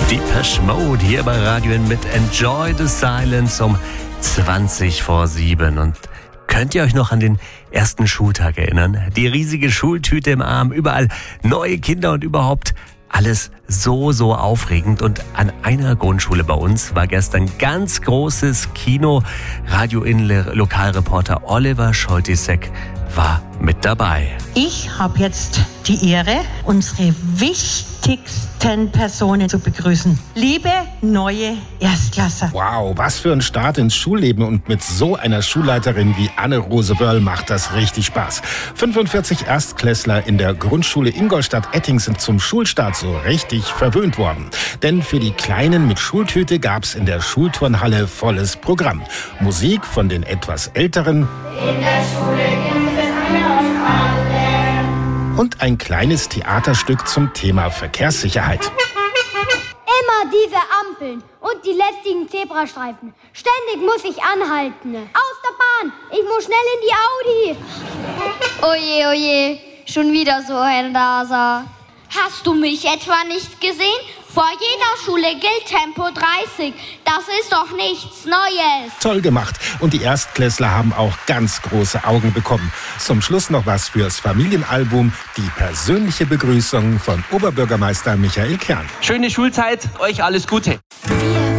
Depeche Mode hier bei Radio N mit Enjoy the Silence um 7:20. Und könnt ihr euch noch an den ersten Schultag erinnern? Die riesige Schultüte im Arm, überall neue Kinder und überhaupt alles so aufregend. Und an einer Grundschule bei uns war gestern ganz großes Kino. Radio N Lokalreporter Oliver Scholtisek war mit dabei. Ich habe jetzt die Ehre, unsere wichtigsten Personen zu begrüßen. Liebe neue Erstklässler. Wow, was für ein Start ins Schulleben, und mit so einer Schulleiterin wie Anne-Rose Wörl macht das richtig Spaß. 45 Erstklässler in der Grundschule Ingolstadt-Etting sind zum Schulstart so richtig verwöhnt worden. Denn für die Kleinen mit Schultüte gab's in der Schulturnhalle volles Programm. Musik von den etwas Älteren. In der Schule gibt es eine und alle. Und ein kleines Theaterstück zum Thema Verkehrssicherheit. Immer diese Ampeln und die lästigen Zebrastreifen. Ständig muss ich anhalten. Aus der Bahn, ich muss schnell in die Audi. Oje, oje, schon wieder so ein Raser. Hast du mich etwa nicht gesehen? Vor jeder Schule gilt Tempo 30. Das ist doch nichts Neues. Toll gemacht. Und die Erstklässler haben auch ganz große Augen bekommen. Zum Schluss noch was fürs Familienalbum. Die persönliche Begrüßung von Oberbürgermeister Michael Kern. Schöne Schulzeit, euch alles Gute.